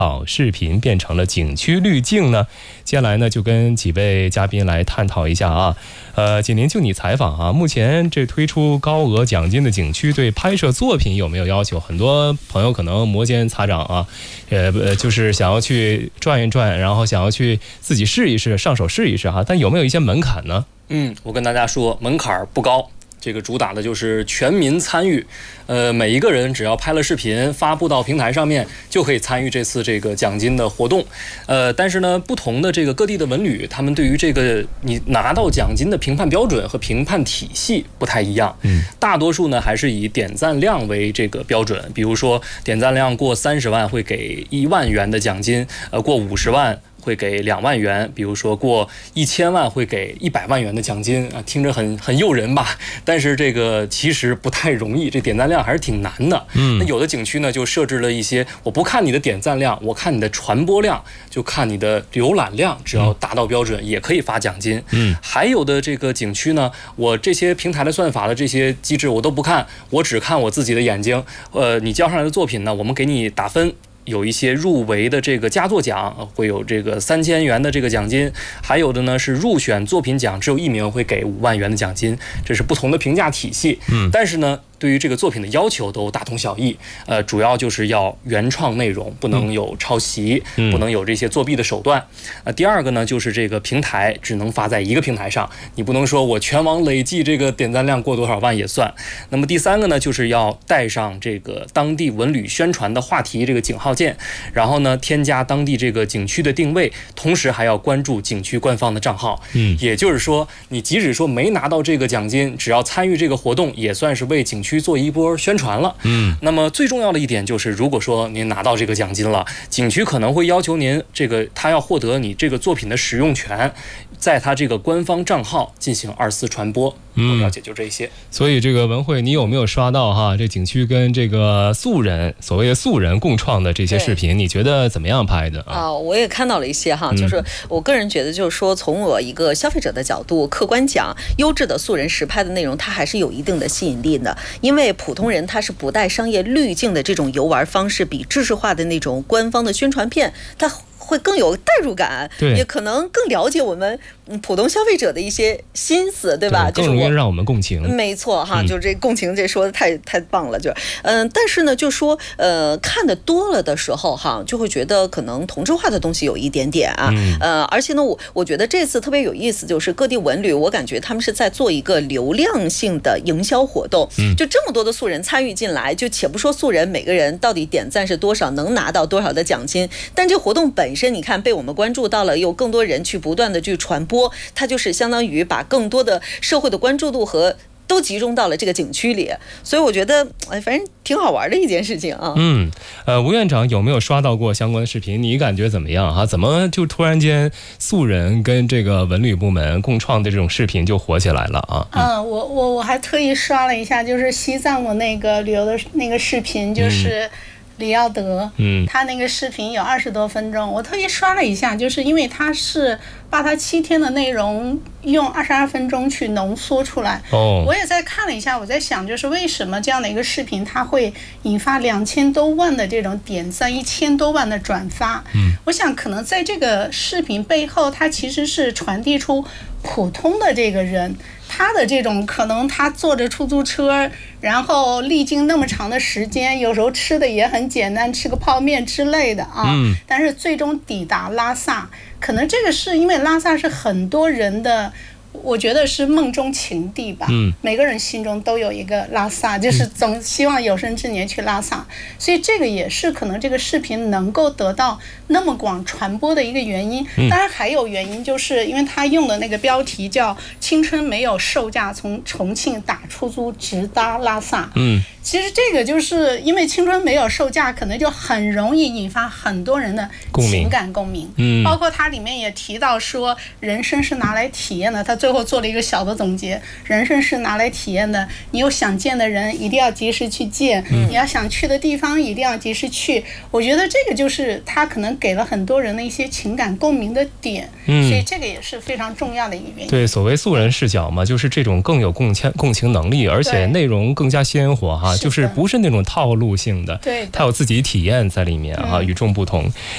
视频变成了景区滤镜呢？接下来呢，就跟几位嘉宾来探讨一下啊。锦麟，就你采访啊，目前这推出高额奖金的景区对拍摄作品有没有要求？很多朋友可能摩肩擦掌啊，就是想要去转一转，然后想要去自己试一试，上手试一试哈。但有没有一些门槛呢？ 我跟大家说，门槛不高。这个主打的就是全民参与，每一个人只要拍了视频发布到平台上面，就可以参与这次这个奖金的活动。但是呢，不同的这个各地的文旅，他们对于这个你拿到奖金的评判标准和评判体系不太一样。大多数呢还是以点赞量为这个标准，比如说点赞量过30万会给1万元的奖金，过50万。会给2万元，比如说过1000万会给100万元的奖金啊，听着很诱人吧？但是这个其实不太容易，这点赞量还是挺难的。那有的景区呢就设置了一些，我不看你的点赞量，我看你的传播量，就看你的浏览量，只要达到标准也可以发奖金。还有的这个景区呢，我这些平台的算法的这些机制我都不看，我只看我自己的眼睛。你交上来的作品呢，我们给你打分。有一些入围的这个佳作奖会有这个3000元的这个奖金，还有的呢是入选作品奖只有1名会给5万元的奖金，这是不同的评价体系。但是呢，对于这个作品的要求都大同小异，主要就是要原创内容，不能有抄袭，不能有这些作弊的手段。第二个呢，就是这个平台只能发在一个平台上，你不能说我全网累计这个点赞量过多少万也算。那么第三个呢，就是要带上这个当地文旅宣传的话题这个井号键，然后呢添加当地这个景区的定位，同时还要关注景区官方的账号。也就是说，你即使说没拿到这个奖金，只要参与这个活动，也算是为景区做一波宣传了。那么最重要的一点就是，如果说您拿到这个奖金了，景区可能会要求您这个他要获得你这个作品的使用权，在他这个官方账号进行2次传播。我了解就这些。 所以这个文慧，你有没有刷到哈？这景区跟这个素人，所谓的素人共创的这些视频，你觉得怎么样拍的啊？ 我也看到了一些哈，就是我个人觉得，就是说从我一个消费者的角度，客观讲，优质的素人实拍的内容，它还是有一定的吸引力的。因为普通人他是不带商业滤镜的这种游玩方式，比知识化的那种官方的宣传片，它会更有代入感，也可能更了解我们普通消费者的一些心思，对吧？ 更容易让我们共情。 没错哈，就这共情这说的太棒了，就但是呢，就说看得多了的时候哈，就会觉得可能同质化的东西有一点点啊，而且呢，我觉得这次特别有意思，就是各地文旅，我感觉他们是在做一个流量性的营销活动，就这么多的素人参与进来，就且不说素人每个人到底点赞是多少，能拿到多少的奖金，但这活动本身你看被我们关注到了，有更多人去不断的去传播，它就是相当于把更多的社会的关注度和都集中到了这个景区里，所以我觉得反正挺好玩的一件事情啊。 吴院长有没有刷到过相关的视频？你感觉怎么样哈？怎么就突然间素人跟这个文旅部门共创的这种视频就火起来了啊？ 我还特意刷了一下，就是西藏的那个旅游的那个视频，就是李耀德，他那个视频有20多分钟，我特意刷了一下，就是因为他是把他7天的内容用22分钟去浓缩出来。我也在看了一下，我在想，就是为什么这样的一个视频它会引发2000多万的这种点赞，1000多万的转发。我想可能在这个视频背后，它其实是传递出普通的这个人，他的这种可能他坐着出租车，然后历经那么长的时间，有时候吃的也很简单，吃个泡面之类的啊，但是最终抵达拉萨，可能这个是因为拉萨是很多人的，我觉得是梦中情地吧。每个人心中都有一个拉萨，就是总希望有生之年去拉萨，所以这个也是可能这个视频能够得到那么广传播的一个原因。当然还有原因，就是因为他用的那个标题叫青春没有售价，从重庆打出租直达拉萨。其实这个就是因为青春没有售价，可能就很容易引发很多人的情感共鸣。包括它里面也提到说，人生是拿来体验的，他最后做了一个小的总结，人生是拿来体验的，你有想见的人一定要及时去见，你要想去的地方一定要及时去。我觉得这个就是他可能给了很多人的一些情感共鸣的点，所以这个也是非常重要的一个原因。 对，所谓素人视角嘛，就是这种更有共情能力，而且内容更加鲜活哈，就是不是那种套路性的， 对， 它有自己体验在里面哈，与众不同。